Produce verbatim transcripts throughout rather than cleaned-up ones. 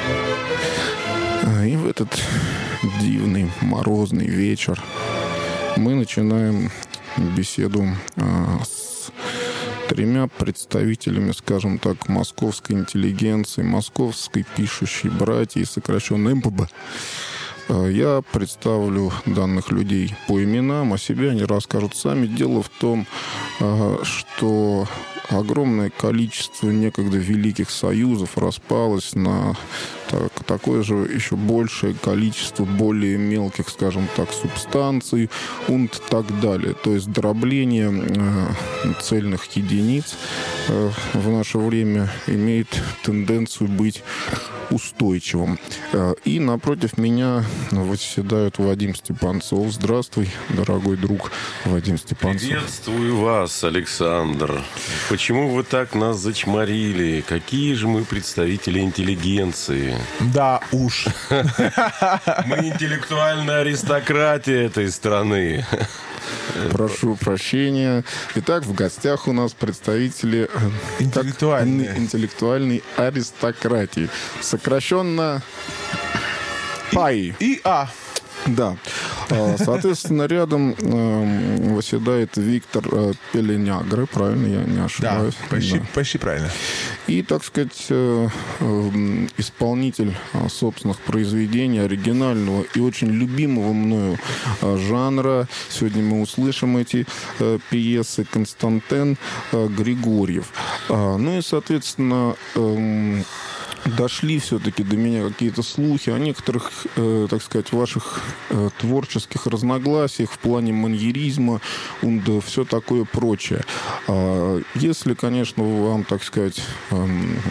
И в этот дивный морозный вечер мы начинаем беседу а, с тремя представителями, скажем так, московской интеллигенции, московской пишущей братьи, сокращенно эм пэ бэ. Я представлю данных людей по именам, а себе они расскажут сами. Дело в том, что огромное количество некогда великих союзов распалось на так, такое же еще большее количество более мелких, скажем так, субстанций и так далее. То есть дробление э, цельных единиц э, в наше время имеет тенденцию быть устойчивым. Э, и напротив меня восседает Вадим Степанцов. Здравствуй, дорогой друг Вадим Степанцов. Приветствую вас, Александр. Почему вы так нас зачморили? Какие же мы представители интеллигенции? Да уж. Мы интеллектуальная аристократия этой страны. Прошу прощения. Итак, в гостях у нас представители интеллектуальной, интеллектуальной аристократии. Сокращенно ПАИ. И А. Да. Соответственно, рядом э, восседает Виктор э, Пеленягры, правильно, я не ошибаюсь. Да, почти, да. почти правильно. И, так сказать, э, э, исполнитель э, собственных произведений, оригинального и очень любимого мною э, жанра. Сегодня мы услышим эти э, пьесы. Константин э, Григорьев. Э, ну и, соответственно... Э, Дошли все-таки до меня какие-то слухи о некоторых, э, так сказать, ваших э, творческих разногласиях в плане маньеризма и все такое прочее. А если, конечно, вам, так сказать, э,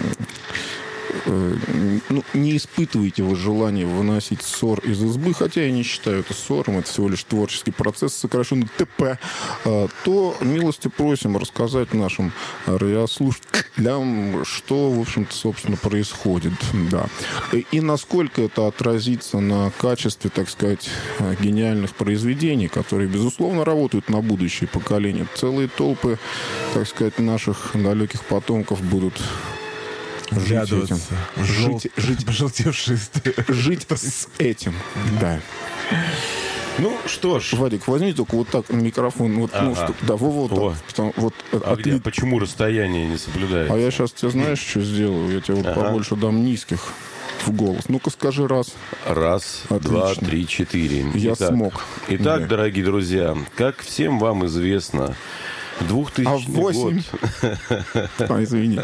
э, ну, не испытываете вы желание выносить ссор из избы, хотя я не считаю это ссором, это всего лишь творческий процесс, сокращенно тэ пэ, э, то милости просим рассказать нашим радиослушателям, что, в общем-то, собственно, происходит. Да. И, и насколько это отразится на качестве, так сказать, гениальных произведений, которые, безусловно, работают на будущее поколение. Целые толпы, так сказать, наших далеких потомков будут жить этим. Жел... Жить, жить, пожелтевшие. Жить с этим. Да. Ну, что ж. Вадик, возьми только вот так микрофон. Вот, ага. ну, что, да, вот, вот так. Потому, вот, а от... где, почему расстояние не соблюдается? А я сейчас тебе знаешь, что сделаю? Я тебе вот ага. побольше дам низких в голос. Ну-ка скажи раз. Раз, Отлично. Два, три, четыре. Я итак, смог. Итак, да. дорогие друзья, как всем вам известно, двухтысячный а восемь... год... А, извини.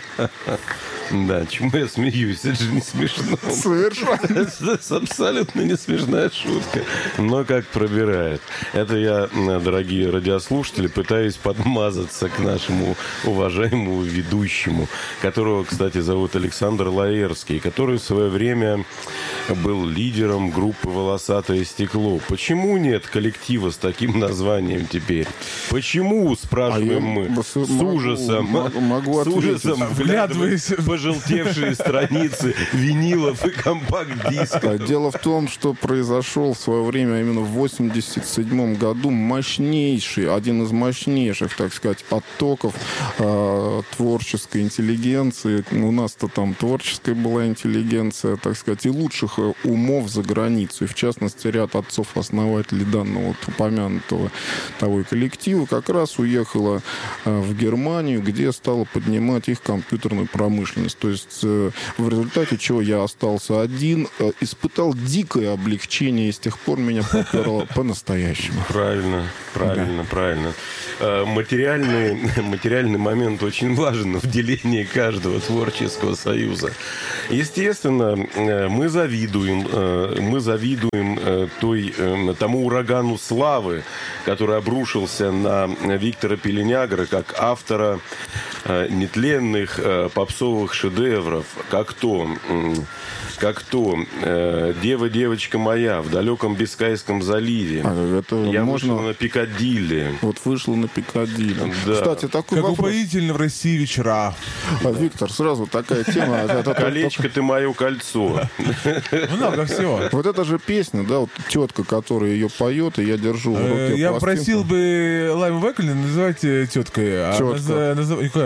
Да, чему я смеюсь? Это же не смешно. Совершенно. Это абсолютно не смешная шутка. Но как пробирает. Это я, дорогие радиослушатели, пытаюсь подмазаться к нашему уважаемому ведущему, которого, кстати, зовут Александр Лаэрский, который в свое время был лидером группы «Волосатое стекло». Почему нет коллектива с таким названием теперь? Почему, спрашиваем а мы, с могу, ужасом, могу, могу с ужасом вглядываясь в пожелтевшие страницы винилов и компакт-дисков. Дело в том, что произошел в свое время именно в восемьдесят седьмом году мощнейший, один из мощнейших, так сказать, оттоков э, творческой интеллигенции. У нас-то там творческая была интеллигенция, так сказать, и лучших умов за границей. В частности, ряд отцов-основателей данного вот упомянутого того коллектива как раз уехала э, в Германию, где стала поднимать их компьютерную промышленность. То есть э, в результате чего я остался один, э, испытал дикое облегчение, и с тех пор меня поперло по-настоящему. Правильно, правильно, да. правильно. Э, материальный, материальный момент очень важен в делении каждого творческого союза. Естественно, э, мы завидуем, э, мы завидуем э, той, э, тому урагану славы, который обрушился на Виктора Пеленягры как автора э, нетленных э, попсовых шедевров, как то, как то э, «Дева, девочка моя» в далеком Бискайском заливе. А, это Я можно... вышла на Пикадилли. Вот вышла на Пикадилли. Да. Кстати, такой как вопрос. упоительно в России вечера. А, Виктор, сразу такая тема. Колечко ты мое кольцо. Много всего. Вот это же песня, да, вот тетка, которая ее поет, и я держу в руке Я пластинку. просил бы Лайму Векалин называть теткой. Тетка.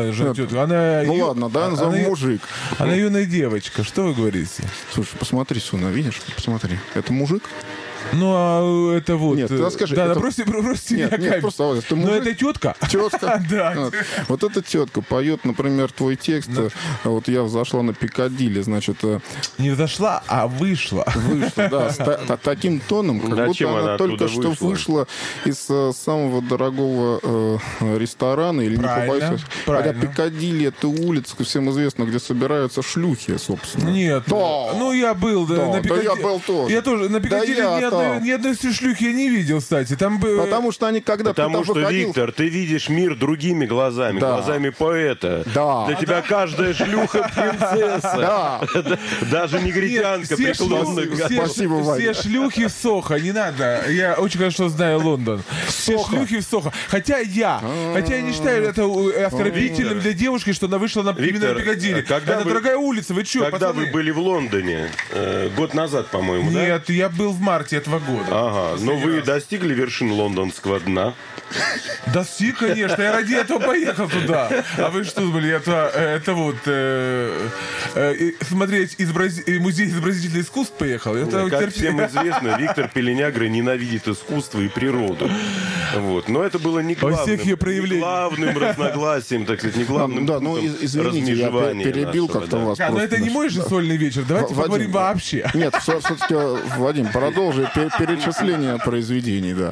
юная же тетка. Она, Ну ю- ладно, да, она, назовем она- мужик. Она юная девочка. Что вы говорите? Слушай, посмотри сюда, видишь? Посмотри. Это мужик? Ну, а это вот... Нет, ты э, скажи, Да, это- да, бросьте, бросьте Нет, меня нет, камень. просто вот это Но мужик. это тетка. Тетка. Да. Вот. Вот эта тетка поет, например, твой текст. э, Вот я взошла на Пикадилли, значит, э, Не взошла, а вышла. вышла, да, с та- та- таким тоном, как Да, будто чем она она только оттуда что вышла? вышла из э, самого дорогого э, ресторана, или Правильно, не побоюсь. правильно. Хотя Пикадилли — это улица, всем известно, где собираются шлюхи, собственно. Нет. Да. Ну, я был, да, Да, на да Пикадилли. я был тоже. Я тоже. На Пикадилли я ни, одной, там. ни одной шлюхи я не видел, кстати. Там бы... Потому что они когда-то Потому там что, выходил... Виктор, ты видишь мир другими глазами, Да. глазами поэта. Да. Для тебя каждая шлюха принцесса. Да. Даже негритянка все, преклонных шлюхи, годов. все, Спасибо, все Ваня. шлюхи в Сохо, не надо. Я очень хорошо знаю Лондон. Все Сохо? шлюхи в Сохо. Хотя я, хотя я не считаю это э, оскорбительным Виктор. для девушки, что она вышла на именно Виктор, на Пикадилли. когда Это вы- дорогая улица, вы что, Когда пацаны? вы были в Лондоне? Э, Год назад, по-моему, да? Нет, я был в марте этого года. Ага, но вы достигли вершин лондонского дна? Достиг, конечно, я ради этого поехал туда. А вы что думали, это, это вот э, э, и смотреть изобрази- э, музей изобразительных искусств поехал? Это Как терпи- всем известно, Виктор Пеленягра ненавидит искусство и природу. Вот. Но это было не Во главным, всех ее не проявлениях. главным разногласием, так сказать, не главным Да, ну, пунктом из- извините, я размежевания пе- перебил нашего, как-то да. вас. А, но просто, это не мой же сольный вечер. Давайте Вадим, поговорим да. вообще. Нет, все-таки, Вадим, продолжи пе- перечисление произведений, да.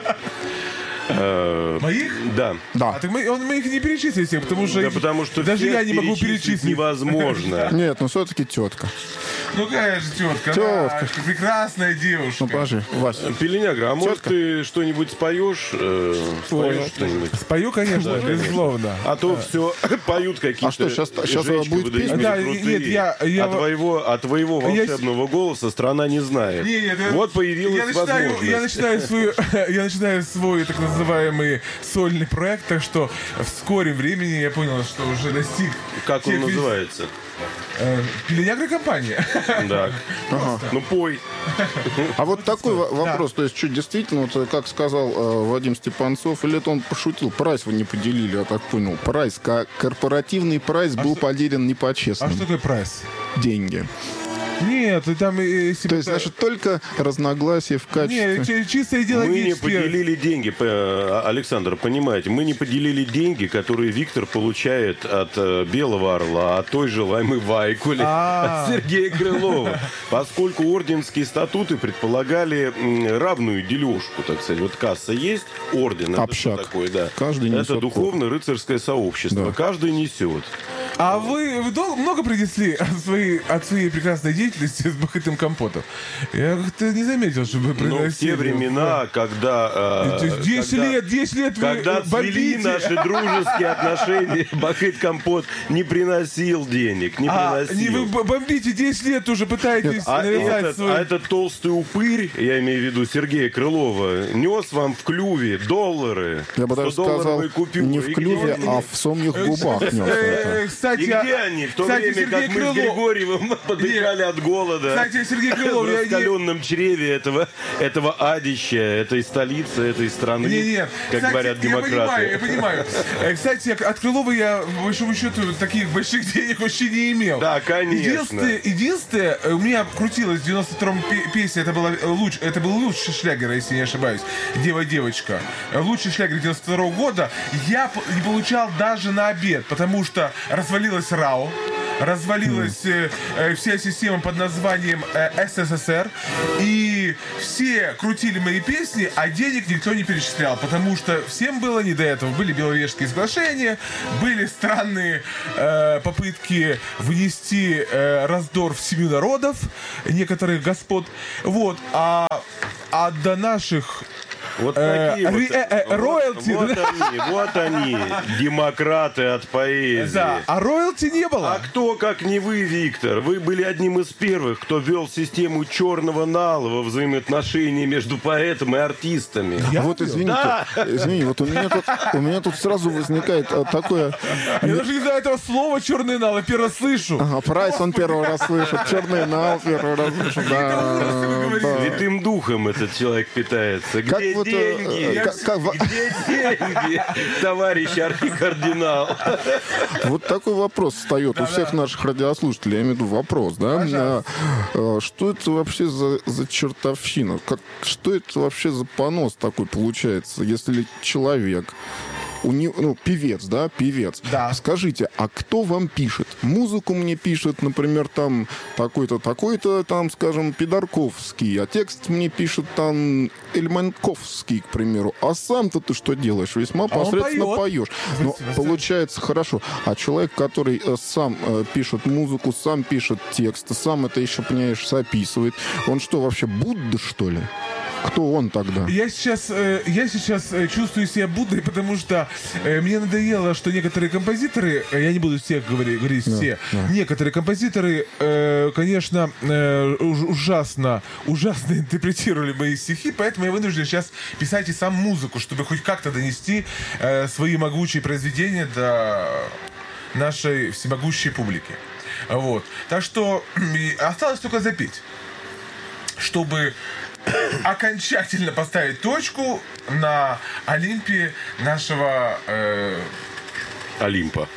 Э, Моих? Да. Да. А так мы, он, мы их не перечислили всех, потому что, Да, потому что даже всех я не могу перечислить перечислить. невозможно. Нет, ну все-таки тетка. Ну, конечно, тетка. Тетка. Она прекрасная девушка. Ну, подожди, Вася. Пеленягра, а может Тетка. ты что-нибудь споешь? э, Споешь Ой. что-нибудь? Спою, конечно, безусловно. А то все поют какие-то А что, щас- щас женщины будет выдающие песня? Да, крутые. нет, я- я- а, твоего, а твоего Я с- волшебного голоса страна не знает. Не, нет, вот я появилась начинаю, возможность. я начинаю свою, я начинаю свой так называемый сольный проект, так что в скором времени я понял, что уже достиг. Как он тех вес- называется? Э, Пеленягра компания. Да. Ну пой. А вот такой во- вопрос, то есть, что действительно, вот, э, как сказал э, Вадим Степанцов, или это он пошутил, прайс вы не поделили, я так понял. Прайс, ка- корпоративный прайс был поделен не А по-честному. что такое прайс? Деньги. Нет, и там... э, если То есть, бы- значит, только разногласия в качестве. Не, чи- чисто Мы не идеологически. поделили деньги, п- Александр, понимаете, мы не поделили деньги, которые Виктор получает от э, Белого Орла, от той же Лаймы Вайкули, А. от Сергея Крылова, поскольку орденские статуты предполагали м, равную дележку, так сказать. Вот касса есть, орден, это Общак. что такое, да. Каждый несет Это духовно-рыцарское сообщество, Да. каждый несет. А вы, вы дол- много принесли от своей, от своей прекрасной деятельности с бахытым компотом? Я как-то не заметил, чтобы вы Но в приносили. те времена, когда... э, десять когда- лет, десять лет вы Когда э, цвели бомбите. наши дружеские отношения, Бахыт Компот не приносил денег, не А, приносил. не, вы б- бомбите десять лет уже пытаетесь А навязать этот, свой... а этот толстый упырь, я имею в виду Сергея Крылова, нес вам в клюве доллары. Я бы даже сказал, сто-долларовые купюры. не И в где клюве, они? а в сомних губах нес это. Э, Кстати, И где они? В то кстати, время, Сергей как мы с Крылов- Григорьевым подыхали от голода. Кстати, Сергей Крылов, в я не- раскаленном чреве этого, этого адища, этой столицы, этой страны, Не, нет. как Кстати, говорят я демократы. понимаю, я понимаю. Э, Кстати, от Крылова я, по большому счету, таких больших денег вообще не имел. Да, конечно. Единственное, единственное, э, у меня крутилась в девяносто втором пе- песня, это, была э, луч, это был лучший шлягер, если не ошибаюсь, «Дева-девочка». Э, Лучший шлягер девяносто второго года. Я п- не получал даже на обед, потому что развалилась РАО, развалилась э, э, вся система под названием э, СССР, и все крутили мои песни, а денег никто не перечислял, потому что всем было не до этого. Были Беловежские соглашения, были странные э, попытки внести э, раздор в семью народов некоторых господ. Вот, а, а до наших... Вот Э, такие вот, ри- э, э, вот- роялти, вот да? они, вот они, демократы от поэзии. Да, а роялти не было. А кто, как не вы, Виктор? Вы были одним из первых, кто ввел систему черного нала во взаимоотношении между поэтом и артистами. Я Вот ввел? извините, Да. извини, вот у меня тут, у меня тут сразу возникает а, такое... Я даже не знаю этого слова «черный нал», я первый раз слышу. Ага, прайс он первый раз слышит, черный нал первый раз слышит, да, да. Святым духом этот человек питается. Где Как вот вот... деньги? Как, как... Где деньги, товарищ архикардинал? Вот такой вопрос встает у всех наших радиослушателей. Я имею в виду вопрос, да? Что это вообще за, за чертовщина? Как, что это вообще за понос такой получается, если человек... У него, ну, певец, да, певец. Да. Скажите, а кто вам пишет? Музыку мне пишет, например, там такой-то, такой-то, там, скажем, Пидарковский, а текст мне пишет там Эльманковский, к примеру. А сам-то ты что делаешь? Весьма а посредственно поешь. Но получается хорошо. А человек, который э, сам э, пишет музыку, сам пишет текст, сам это еще, понимаешь, записывает, он что, вообще Будда, что ли? Кто он тогда? Я сейчас, э, я сейчас э, чувствую себя Буддой, потому что э, мне надоело, что некоторые композиторы, э, я не буду всех говорить, говорить да, все, да. некоторые композиторы, э, конечно, э, ужасно, ужасно интерпретировали мои стихи, поэтому я вынужден сейчас писать и сам музыку, чтобы хоть как-то донести э, свои могучие произведения до нашей всемогущей публики. Вот. Так что осталось только запеть, чтобы окончательно поставить точку на Олимпе нашего... Э, Олимпа.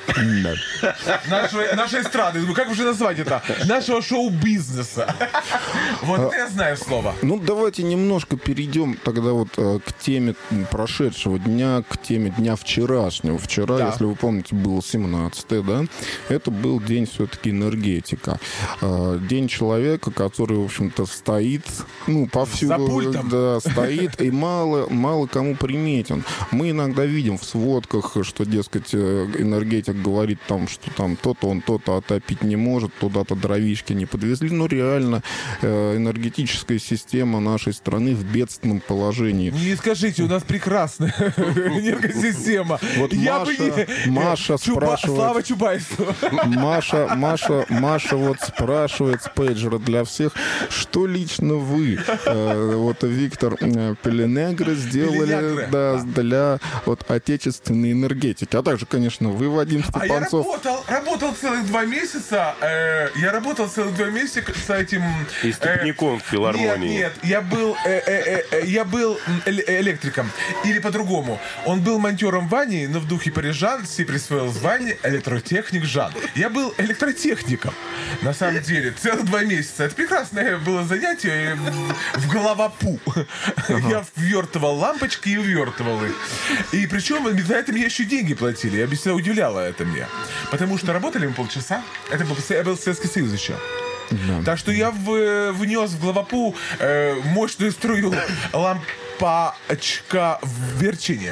Нашей, нашей эстрады. Как уже назвать это? Нашего шоу-бизнеса. Вот это я знаю слово. Ну, давайте немножко перейдем тогда вот э, к теме прошедшего дня, к теме дня вчерашнего. Вчера, да. Если вы помните, было семнадцатое, да? Это был день все-таки энергетика. Э, день человека, который, в общем-то, стоит, ну, повсюду. За пультом. Да, стоит и мало, мало кому приметен. Мы иногда видим в сводках, что, дескать, энергетик говорит там, что там то-то он то-то отопить не может, туда-то дровишки не подвезли. Но реально э, энергетическая система нашей страны в бедственном положении. Не скажите, у нас прекрасная энергосистема. Вот Я Маша, бы не... Маша Чуба... спрашивает... Слава Чубайсу. Маша, Маша, Маша вот спрашивает с пейджера для всех, что лично вы, э, вот Виктор э, Пеленегры, сделали да, для вот отечественной энергетики. А также, конечно, вы, Вадим Степанцов. А я работал, работал целых два месяца. Э, я работал целых два месяца с этим... И степняком э, в филармонии. Нет, нет, я был, э, э, э, я был электриком. Или по-другому. Он был монтером Вани, но в духе парижан все присвоил звание электротехник Жан. Я был электротехником. На самом деле, целых два месяца. Это прекрасное было занятие в, в головопу. Ага. Я ввертывал лампочки и увертывал их. И причем за это мне еще деньги платили. Я всегда удивляло это мне. Потому что работали мы полчаса. Это был, я был Советский Союз еще. Да. Так что я в, внес в головопу э, мощную струю лампочка верчения.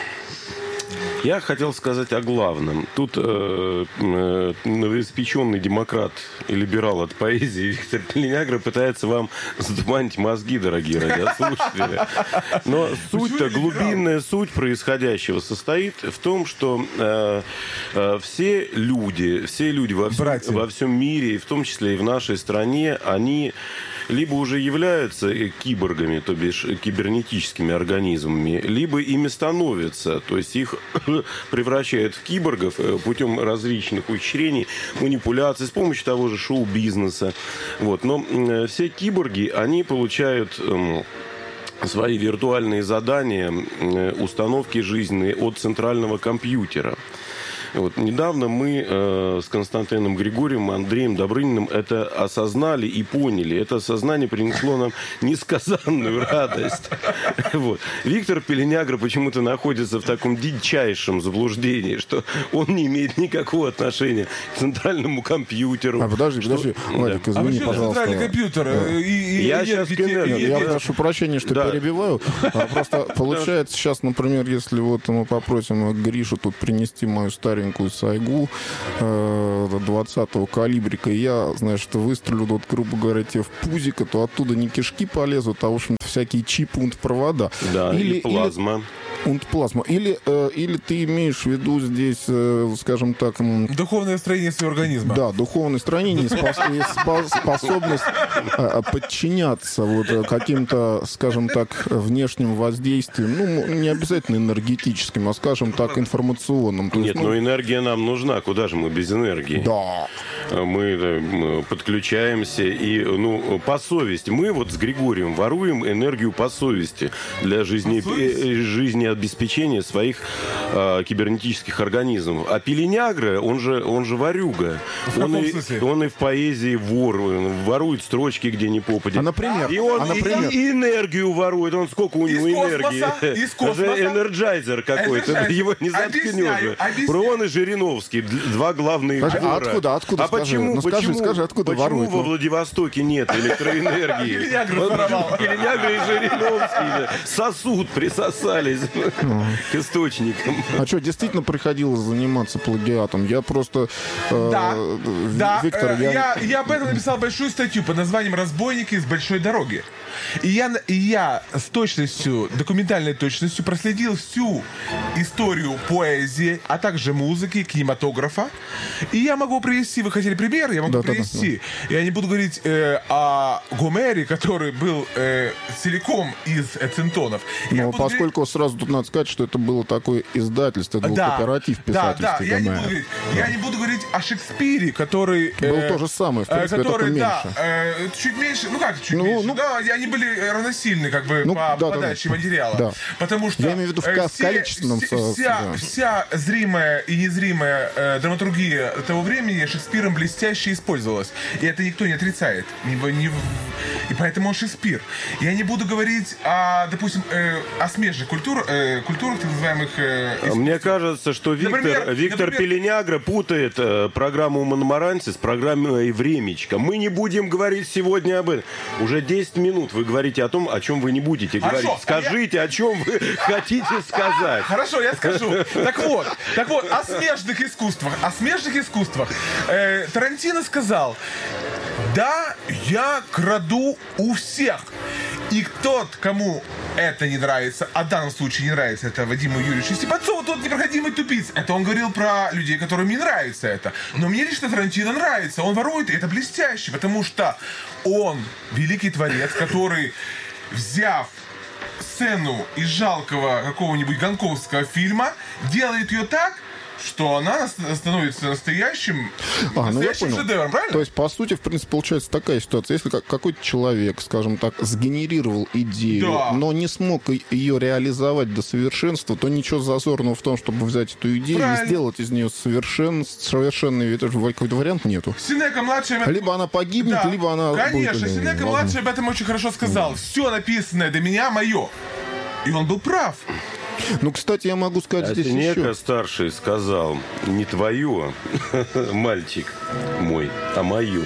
Я хотел сказать о главном. Тут э, э, новоиспеченный демократ и либерал от поэзии Виктор Пеленегры пытается вам затуманить мозги, дорогие радиослушатели. Но суть-то, глубинная суть происходящего состоит в том, что э, э, все люди, все люди во всем, во всем мире, и в том числе и в нашей стране, они... либо уже являются киборгами, то бишь кибернетическими организмами, либо ими становятся, то есть их превращают в киборгов путем различных ухищрений, манипуляций, с помощью того же шоу-бизнеса. Вот. Но все киборги, они получают свои виртуальные задания, установки жизненные от центрального компьютера. Вот, недавно мы э, с Константином Григорьевым, Андреем Добрыниным это осознали и поняли. Это осознание принесло нам несказанную радость. Вот. Виктор Пеленегра почему-то находится в таком дичайшем заблуждении, что он не имеет никакого отношения к центральному компьютеру. А подожди, что... подожди, Владик, извини, а пожалуйста. Центральный компьютер? Да. И, и, я и, сейчас и, к энергии. Я прошу прощения, что да. перебиваю. А просто получается сейчас, например, если вот мы попросим Гришу тут принести мою старенькую Сайгу двадцатого калибрика, и я, знаешь, выстрелю, вот, грубо говоря, тебе в пузико, то оттуда не кишки полезут, а, в общем-то, всякие чипунт-провода. Да, или, и плазма. Унтплазма. Или, э, или ты имеешь в виду здесь, э, скажем так... Духовное строение своего организма. Да, духовное строение и спос- способность э, подчиняться вот э, каким-то, скажем так, внешним воздействиям. Ну, не обязательно энергетическим, а, скажем так, информационным. То Нет, есть, ну, но энергия нам нужна. Куда же мы без энергии? Да. Мы, мы подключаемся и, ну, по совести. Мы вот с Григорием воруем энергию по совести для жизни, э, жизнеобеспечения своих э, кибернетических организмов. А Пеленягра, он же, он же ворюга. Он и, он и в поэзии вор, ворует строчки, где не попадет. А например? И он а, например? И, и энергию ворует. Он сколько у него из энергии. Космоса, из космоса. Даже энерджайзер какой-то. Энерджайзер. Его не заткнешь. Про и Жириновский. Два главные Скажи, а вора. откуда? Откуда? А скажи? почему, Ну, скажи, почему, скажи, откуда почему воруют? во Владивостоке нет электроэнергии? Пеленягра и Жириновский сосуд, присосались к источникам. А что, действительно приходилось заниматься плагиатом? Я просто... э, Да, да. Виктор, э, я... я, я об этом написал большую статью под названием «Разбойники с большой дороги». И я, и я с точностью, документальной точностью проследил всю историю поэзии, а также музыки, кинематографа. И я могу привести, вы хотели пример, я могу Да, да, привести. Я не буду говорить э, о Гомере, который был э, целиком из э, центонов. Я Но буду поскольку говорить... сразу тут надо сказать, что это было такое издательство, это был Да, кооператив да, писательский. да, я не, Гомера. буду говорить, я не буду говорить о Шекспире, который... Был э, то же самое, в э, принципе, который, только да, меньше. э, чуть меньше, ну как чуть Ну, меньше, ну, да, они были равносильны как бы ну, по да, подаче да, материала. да. Потому что... Я имею в виду в э, ка- все- количественном все- со- вся, да. вся зримая и незримая э, драматургия того времени Шекспиром блестяще использовалась. И это никто не отрицает. Не, в- не в- и поэтому он Шекспир. Я не буду говорить о, допустим, э, о смежных культур, э, культурах, так называемых... Э, Мне кажется, что Виктор, Например, Виктор например- Пеленягра путает э, программу Монмаранси с программой «Времечко». Мы не будем говорить сегодня об этом. Уже десять минут вы говорите о том, о чем вы не будете Хорошо, говорить. Скажите, о чем вы хотите сказать. Хорошо, я скажу. Так вот, так вот, о смежных искусствах. О смежных искусствах. Э, Тарантино сказал: да, я краду у всех. И тот, кому это не нравится, а в данном случае не нравится это Вадиму Юрьевичу Степанцову, тот непроходимый тупиц. Это он говорил про людей, которым не нравится это. Но мне лично Тарантино нравится. Он ворует, и это блестяще, потому что он великий творец, который, взяв сцену из жалкого какого-нибудь гонконгского фильма, делает ее так, что она становится настоящим, А, ну я настоящим понял. шедевром, правильно? То есть, по сути, в принципе, получается такая ситуация. Если как- какой-то человек, скажем так, сгенерировал идею, Да. но не смог и- ее реализовать до совершенства, то ничего зазорного в том, чтобы взять эту идею Правильно. и сделать из нее совершен... совершенный вид. Какой-то вариант нету. Синека младший... об этом- Либо она погибнет, Да, либо она... Конечно, будет- Синека Ладно. младший об этом очень хорошо сказал. Все написанное до меня мое. И он был прав. Ну, кстати, я могу сказать А здесь Синека еще. старший сказал: не твое, мальчик мой, а мое.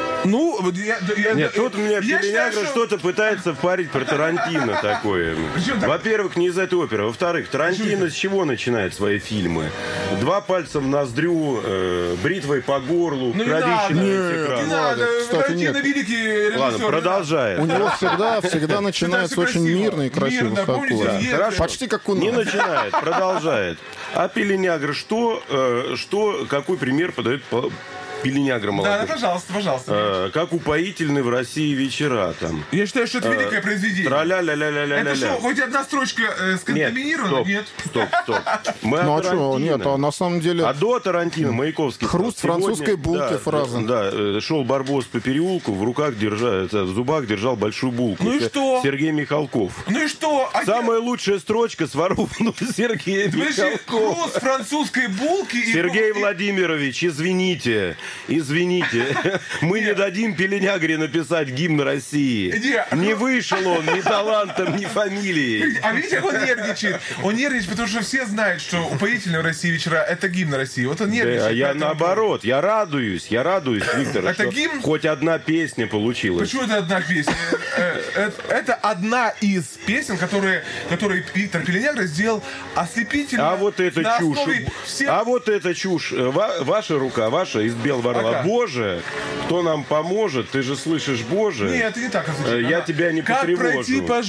Ну, вот я... я- Нет, я- тут мне я считаю, Пеленягра что- что-то пытается впарить про Тарантино такое. Причем так- Во-первых, не из этой оперы. Во-вторых, Тарантино с чего начинает свои фильмы? Два пальца в ноздрю, э, бритвой по горлу, Ну, не кровище надо, на не весь экран. надо. Кстати, Тарантино нет. великий режиссер. Ладно, не надо. продолжает. У него всегда, всегда начинается всё очень красиво. мирно и красиво. Мирно, помните, такое. есть- Хорошо. Почти как у Не нас. начинает, продолжает. А Пеленягра что, э, что, какой пример подает по- Пеленягра Да, молодой? да, пожалуйста, пожалуйста. Э, как упоительны в России вечера там. Я считаю, что это великое произведение. Траля-ля-ля-ля-ля-ля. Это что, хоть одна строчка э, Нет, сконтаминирована? стоп, Нет. стоп, стоп. Мы Ну о а что, Тарантино. нет, а на самом деле... А до Тарантино Маяковский. Хруст сказал, французской сегодня- булки да, фраза. Да, э, шел барбос по переулку, в руках держа, это, в зубах держал большую булку. Ну и Это что? Сергей Михалков. Ну и что? А Самая лучшая строчка сворована у Сергея Подожди, Михалкова. хруст французской булки и... Сергей и- Владимирович, извините, извините, мы не дадим Пеленягре написать гимн России. Не, Не вышел он ни талантом, ни фамилией. А видите, как он нервничает? Он нервничает, потому что все знают, что упоительные в России вечера — это гимн России. Вот он нервничает. Да, а я поэтому- наоборот, я радуюсь, я радуюсь, Виктор, Это что гимн? хоть одна песня получилась. Почему это одна песня? Э, э, Это одна из песен, которые, которые Виктор Пеленягра сделал ослепительно. А вот это на чушь, основе всех- а вот это чушь, Ва- ваша рука, ваша из Белого Орла. Ага. Боже, кто нам поможет, ты же слышишь, Боже. Нет, это не так. Э, я тебя не Как потревожу. пройти по